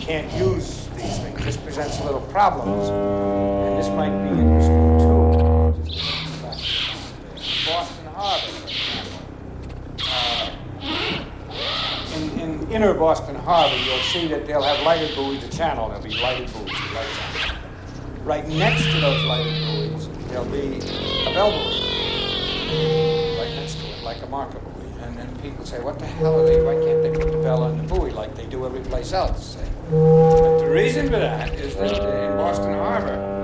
can't use these things. This presents little problems, and this might be interesting too. Boston Harbor, for example. In inner Boston Harbor, you'll see that they'll have lighted buoys, the channel, there'll be lighted buoys, lights on. Right next to those lighted buoys, there'll be a bell buoy. Right next to it, like a marker buoy. And then people say, what the hell are they, why can't they put the bell on the buoy like they do every place else? But the reason for that is that in Boston Harbor,